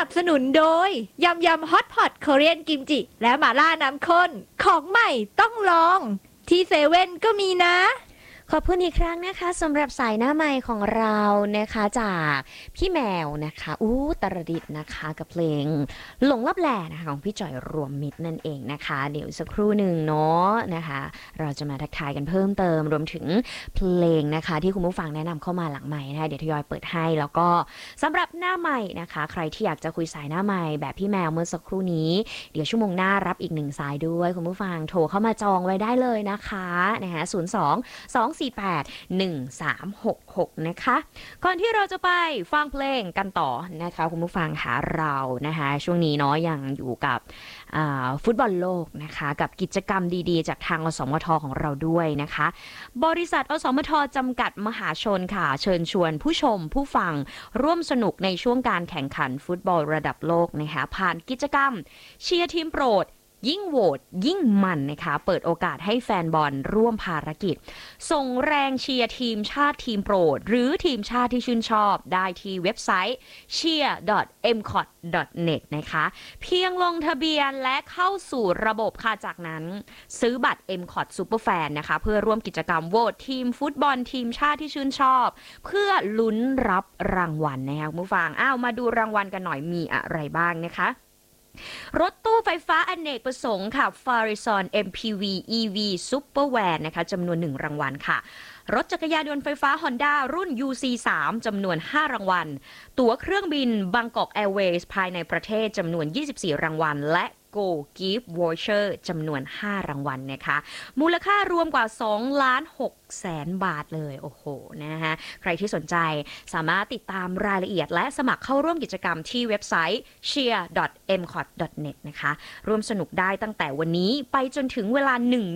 นับสนุนโดยยำยำฮอตพอตเกาหลีกิมจิและหม่าล่าน้ำข้นของใหม่ต้องลองที่เซเว่นก็มีนะขอบคุณอีกครั้งนะคะสำหรับสายหน้าไมค์ของเรานะคะจากพี่แมวนะคะตรดิตนะคะกับเพลงหลงลับแลนะคะของพี่จ่อยรวมมิตรนั่นเองนะคะเดี๋ยวสักครู่หนึ่งเนาะนะคะเราจะมาทักทายกันเพิ่มเติมรวมถึงเพลงนะคะที่คุณผู้ฟังแนะนำเข้ามาหลังไมค์นะคะเดี๋ยวทยอยเปิดให้แล้วก็สำหรับหน้าไมค์นะคะใครที่อยากจะคุยสายหน้าไมค์แบบพี่แมวเมื่อสักครู่นี้เดี๋ยวชั่วโมงหน้ารับอีก1สายด้วยคุณผู้ฟังโทรเข้ามาจองไว้ได้เลยนะคะ02-248-1366นะคะก่อนที่เราจะไปฟังเพลงกันต่อนะคะคุณผู้ฟังค่ะเรานะคะช่วงนี้เนาะยังอยู่กับฟุตบอลโลกนะคะกับกิจกรรมดีๆจากทางอสมทของเราด้วยนะคะบริษัทอสมทจำกัดมหาชนค่ะเชิญชวนผู้ชมผู้ฟังร่วมสนุกในช่วงการแข่งขันฟุตบอลระดับโลกนะคะผ่านกิจกรรมเชียร์ทีมโปรดยิ่งโหวตยิ่งมันนะคะเปิดโอกาสให้แฟนบอลร่วมภารกิจส่งแรงเชียร์ทีมชาติทีมโปรดหรือทีมชาติที่ชื่นชอบได้ที่เว็บไซต์ cheer.mcot.net นะคะเพียงลงทะเบียนและเข้าสู่ระบบค่ะจากนั้นซื้อบัตร MCOT Superfan นะคะเพื่อร่วมกิจกรรมโหวตทีมฟุตบอลทีมชาติที่ชื่นชอบเพื่อลุ้นรับรางวัลนะคะคุณผู้ฟังมาดูรางวัลกันหน่อยมีอะไรบ้างนะคะรถตู้ไฟฟ้าอเนกประสงค์ค่ะ Farizon MPV EV Supervan นะคะจำนวน1รางวัลค่ะรถจักรยานยนต์ไฟฟ้า Honda รุ่น UC3 จำนวน5รางวัลตั๋วเครื่องบิน Bangkok Airways ภายในประเทศจำนวน24รางวัลและ Go Gift Voucher จำนวน5รางวัลนะคะมูลค่ารวมกว่า2,600,000 บาทเลยโอ้โหนะคะใครที่สนใจสามารถติดตามรายละเอียดและสมัครเข้าร่วมกิจกรรมที่เว็บไซต์ cheer.mcot.net นะคะร่วมสนุกได้ตั้งแต่วันนี้ไปจนถึงเวลา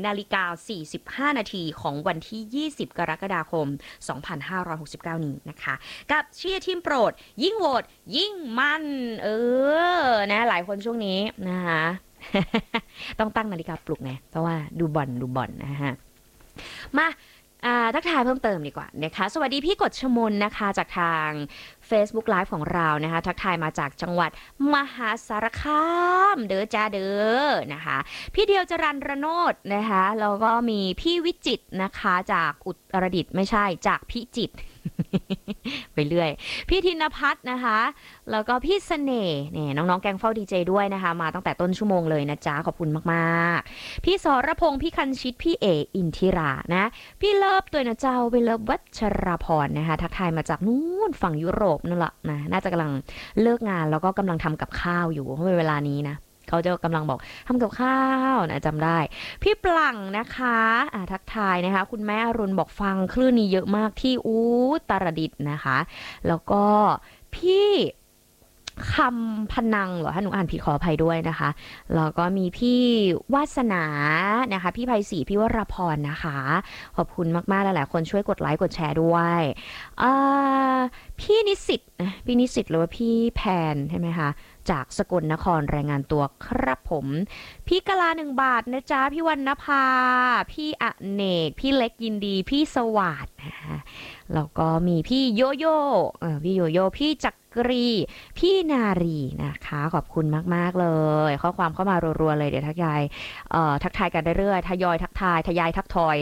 1:45 นาทีของวันที่ 20 กรกฎาคม 2569 นี้นะคะกับเชียร์ทีมโปรดยิ่งโหวตยิ่งมันนะหลายคนช่วงนี้นะคะต้องตั้งนาฬิกาปลุกไงเพราะว่าดูบอลนะฮะมาทักทายเพิ่มเติมดีกว่านะคะสวัสดีพี่กฎชมนนะคะจากทาง Facebook Live ของเรานะคะทักทายมาจากจังหวัดมหาสารคามเด้อจ้าเด้อนะคะพี่เดียวจรัญระโนดนะคะแล้วก็มีพี่วิจิตรนะคะจากอุตรดิตถ์ไม่ใช่จากพิจิตร ไปเรื่อยพี่ธินภัทรนะคะแล้วก็พี่เสน่ห์เนี่ยน้องๆแกงเฝ้าดีเจด้วยนะคะมาตั้งแต่ต้นชั่วโมงเลยนะจ๊ะขอบคุณมากๆพี่สรพงษ์พี่คันชิตพี่เออินทิรานะพี่เลิฟตัวนะเจ้าพี่เลิฟวัชราพรนะคะทักทายมาจากนู้นฝั่งยุโรปนั่นแหละนะน่าจะกำลังเลิกงานแล้วก็กำลังทำกับข้าวอยู่เพราะเวลานี้นะเขาจะกำลังบอกทำกับข้าวนะจำได้พี่ปลั่งนะคะทักทายนะคะคุณแม่อรุณบอกฟังคลื่นนี้เยอะมากที่ตรดิตถ์นะคะแล้วก็พี่คำพนังเหรอถ้าหนูอ่านผิดขออภัยด้วยนะคะแล้วก็มีพี่วาสนานะคะพี่ไพศรีพี่วรพรนะคะขอบคุณมากๆหลายๆคนช่วยกดไลค์กดแชร์ด้วยพี่นิสิตหรือว่าพี่แพนใช่ไหมคะจากสกลนครรายงานตัวครับผมพี่กะลา1 บาทนะจ๊ะพี่วรรณภาพี่อเนกพี่เล็กยินดีพี่สวัสดนะคะแล้วก็มีพี่โยโย่พี่จักรีพี่นารีนะคะขอบคุณมากๆเลยข้อความเข้ามารัวๆเลยเดี๋ยวทักทายกันเรื่อยๆทยอยทักทายทยายทักทอย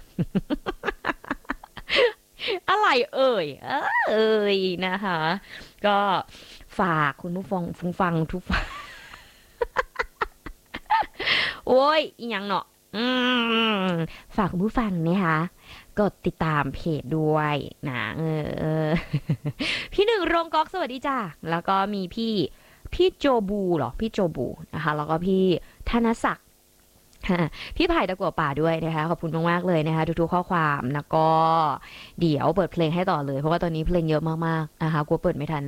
อะไรนะคะก็ฝากคุณผู้ฟังทุกฝั่งโอ้ยอีหยังเนาะฝากคุณผู้ฟังนะคะกดติดตามเพจด้วยนะพี่หนึ่งโรงก๊อกสวัสดีจ้าแล้วก็มีพี่โจบูเหรอพี่โจบูนะคะแล้วก็พี่ธนศักดิ์พี่ไผ่ตะกั่วป่าด้วยนะคะขอบคุณมากๆเลยนะคะทุกๆข้อความแล้วก็เดี๋ยวเปิดเพลงให้ต่อเลยเพราะว่าตอนนี้เพลงเยอะมากๆนะคะกลัวเปิดไม่ทัน